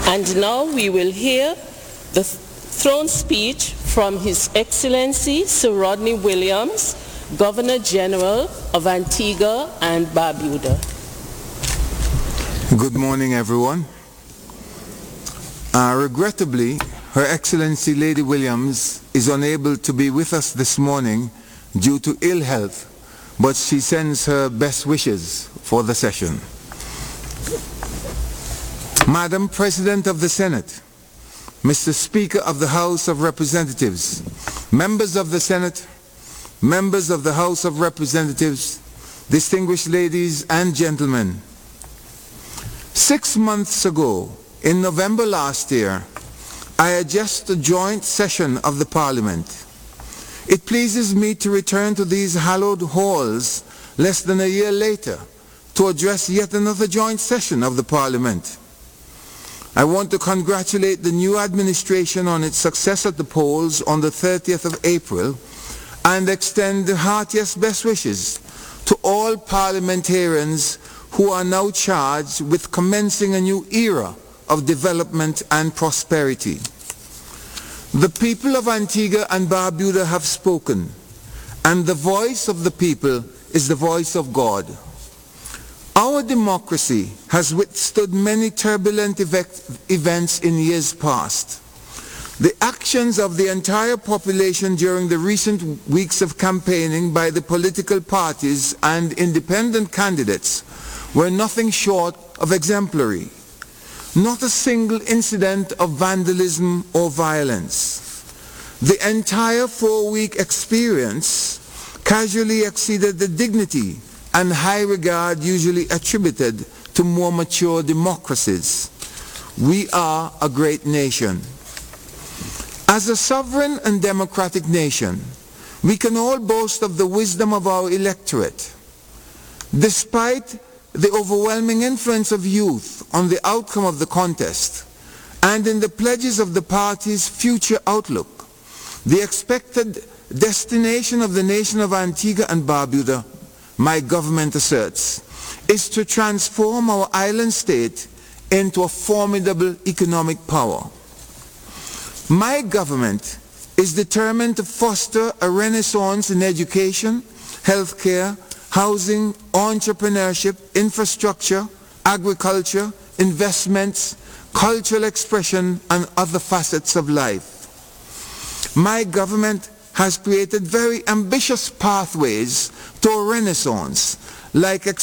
And now we will hear the throne speech from His Excellency Sir Rodney Williams, Governor General of Antigua and Barbuda. Good morning, everyone. Regrettably, Her Excellency Lady Williams is unable to be with us this morning due to ill health, but she sends her best wishes for the session. Madam President of the Senate, Mr. Speaker of the House of Representatives, members of the Senate, members of the House of Representatives, distinguished ladies and gentlemen, 6 months ago, in November last year, I addressed a joint session of the Parliament. It pleases me to return to these hallowed halls less than a year later to address yet another joint session of the Parliament. I want to congratulate the new administration on its success at the polls on the 30th of April and extend the heartiest best wishes to all parliamentarians who are now charged with commencing a new era of development and prosperity. The people of Antigua and Barbuda have spoken, and the voice of the people is the voice of God. Our democracy has withstood many turbulent events in years past. The actions of the entire population during the recent weeks of campaigning by the political parties and independent candidates were nothing short of exemplary. Not a single incident of vandalism or violence. The entire 4-week experience casually exceeded the dignity and high regard usually attributed to more mature democracies. We are a great nation. As a sovereign and democratic nation, we can all boast of the wisdom of our electorate. Despite the overwhelming influence of youth on the outcome of the contest, and in the pledges of the party's future outlook, the expected destination of the nation of Antigua and Barbuda, my government asserts, is to transform our island state into a formidable economic power. My government is determined to foster a renaissance in education, healthcare, housing, entrepreneurship, infrastructure, agriculture, investments, cultural expression, and other facets of life. My government has created very ambitious pathways to a renaissance, like